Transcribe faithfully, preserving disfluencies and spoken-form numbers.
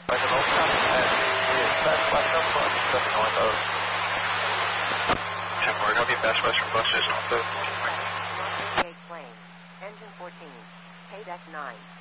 By the low top, is Best Western Bus, just north of. ten four, copy, Best Western Bus is north of. Plane, engine fourteen, K deck nine.